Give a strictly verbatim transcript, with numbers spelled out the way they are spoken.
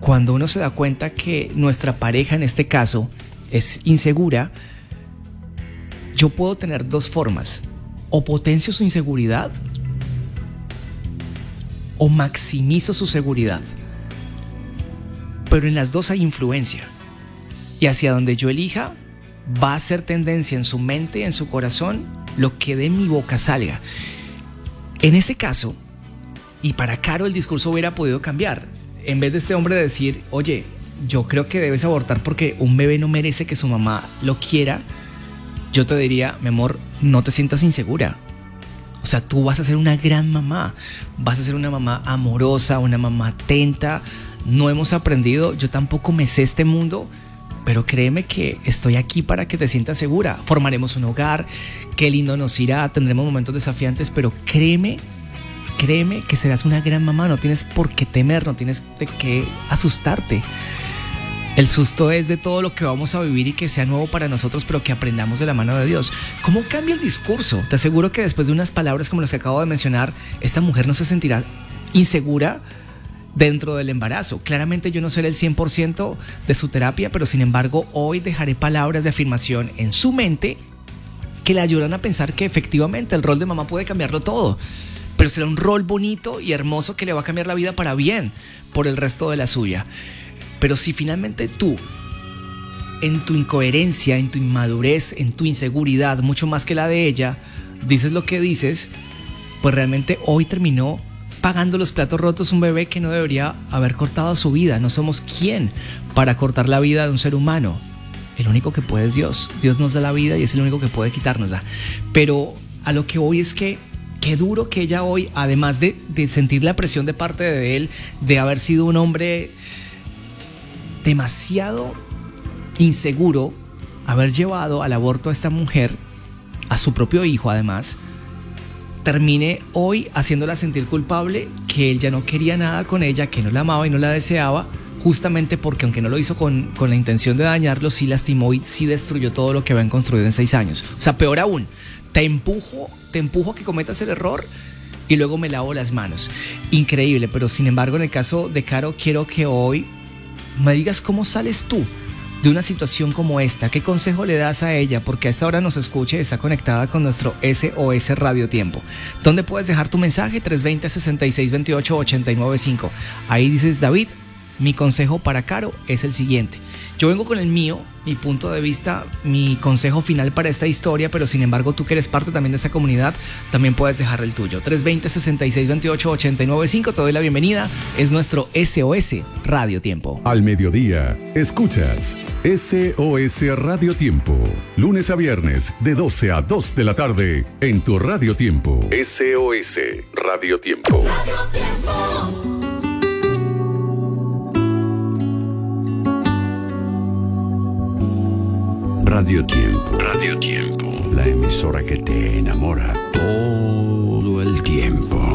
cuando uno se da cuenta que nuestra pareja, en este caso, es insegura, yo puedo tener dos formas: o potencio su inseguridad o maximizo su seguridad. Pero en las dos hay influencia, y hacia donde yo elija va a ser tendencia en su mente, en su corazón, lo que de mi boca salga. En ese caso, y para Caro, el discurso hubiera podido cambiar. En vez de este hombre decir, oye, yo creo que debes abortar porque un bebé no merece que su mamá lo quiera, yo te diría, mi amor, no te sientas insegura. O sea, tú vas a ser una gran mamá, vas a ser una mamá amorosa, una mamá atenta. No hemos aprendido, yo tampoco me sé este mundo, pero créeme que estoy aquí para que te sientas segura. Formaremos un hogar, qué lindo nos irá, tendremos momentos desafiantes, pero créeme, créeme que serás una gran mamá. No tienes por qué temer, no tienes de qué asustarte. El susto es de todo lo que vamos a vivir y que sea nuevo para nosotros, pero que aprendamos de la mano de Dios. ¿Cómo cambia el discurso? Te aseguro que después de unas palabras como las que acabo de mencionar, esta mujer no se sentirá insegura dentro del embarazo. Claramente yo no seré el cien por ciento de su terapia, pero sin embargo hoy dejaré palabras de afirmación en su mente que le ayudan a pensar que efectivamente el rol de mamá puede cambiarlo todo, pero será un rol bonito y hermoso que le va a cambiar la vida para bien por el resto de la suya. Pero si finalmente tú, en tu incoherencia, en tu inmadurez, en tu inseguridad, mucho más que la de ella, dices lo que dices, pues realmente hoy terminó pagando los platos rotos un bebé que no debería haber cortado su vida. No somos quién para cortar la vida de un ser humano. El único que puede es Dios. Dios nos da la vida y es el único que puede quitárnosla. Pero a lo que voy es que qué duro que ella hoy, además de, de sentir la presión de parte de él, de haber sido un hombre demasiado inseguro, haber llevado al aborto a esta mujer, a su propio hijo además, termine hoy haciéndola sentir culpable, que él ya no quería nada con ella, que no la amaba y no la deseaba, justamente porque aunque no lo hizo con, con la intención de dañarlo, sí lastimó y sí destruyó todo lo que habían construido en seis años. O sea, peor aún, te empujo, te empujo a que cometas el error y luego me lavo las manos. Increíble, pero sin embargo en el caso de Caro, quiero que hoy me digas cómo sales tú de una situación como esta. ¿Qué consejo le das a ella? Porque a esta hora nos escuche, está conectada con nuestro S O S Radio Tiempo. ¿Dónde puedes dejar tu mensaje? tres dos cero, seis seis dos ocho, ocho nueve cinco. Ahí dices, David, mi consejo para Caro es el siguiente. Yo vengo con el mío, mi punto de vista, mi consejo final para esta historia, pero sin embargo tú que eres parte también de esta comunidad, también puedes dejar el tuyo. tres dos cero, seis seis dos ocho, ocho nueve cinco, te doy la bienvenida. Es nuestro S O S Radio Tiempo. Al mediodía, escuchas S O S Radio Tiempo. Lunes a viernes, de doce a dos de la tarde, en tu Radio Tiempo. S O S Radio Tiempo. Radio Tiempo. Radio Tiempo. Radio Tiempo. La emisora que te enamora todo el tiempo.